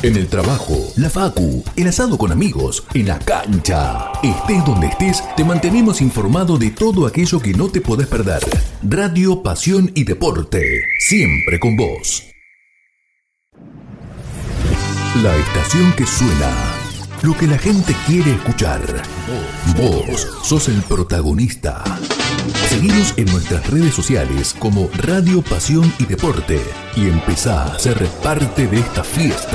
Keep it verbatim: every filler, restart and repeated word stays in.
En el trabajo, la facu, el asado con amigos, en la cancha. Estés donde estés, te mantenemos informado de todo aquello que no te podés perder. Radio, pasión y deporte, siempre con vos. La estación que suena, lo que la gente quiere escuchar. Vos sos el protagonista. Seguinos en nuestras redes sociales como Radio, Pasión y Deporte y empezá a ser parte de esta fiesta.